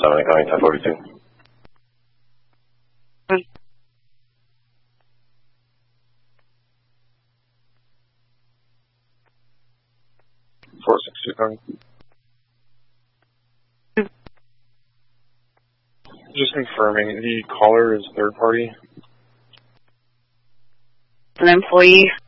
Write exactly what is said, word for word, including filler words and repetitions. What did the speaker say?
seven incoming ten forty-two. four six two coming. Just confirming, the caller is third party? An employee.